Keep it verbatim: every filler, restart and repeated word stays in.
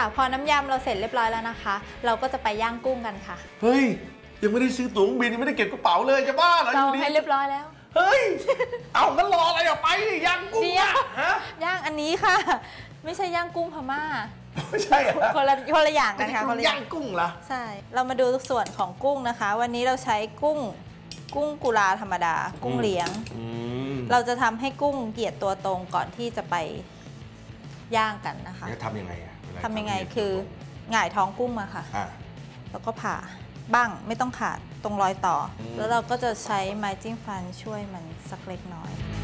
พอน้ำยำเราเสร็จเรียบร้อยแล้วนะคะ เราก็จะไปย่างกุ้งกันค่ะเฮ้ยยังไม่ได้ซื้อตั๋วบินยังไม่ได้เก็บกระเป๋าเลยจะบ้าเหรอจองให้เรียบร้อยแล้วเฮ้ยเอางั้นรออะไรอะไปย่างกุ้งอะฮะย่างอันนี้ค่ะไม่ใช่ย่างกุ้งพม่าไม่ใช่เหรอคนละคนละอย่างกันค่ะคนละย่างกุ้งเหรอใช่เรามาดูส่วนของกุ้งนะคะ วันนี้เราใช้กุ้งกุ้งกุลาธรรมดากุ้งเลี้ยงเราจะทำให้กุ้งเหยียดตัวตรงก่อนที่จะไปย่างกันนะคะทำยังไงอะทำยังไงคือหงายท้องกุ้งมาค่ะแล้วก็ผ่าบ้างไม่ต้องขาดตรงรอยต่อแล้วเราก็จะใช้ไม้จิ้มฟันช่วยมันสักเล็กน้อย